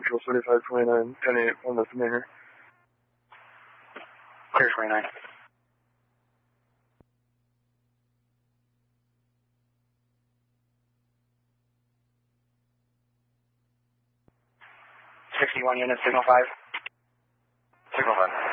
Patrol 3529, 10-8, 1 left remainder. Clear 29. Sixty-one units, signal 5. Signal 5.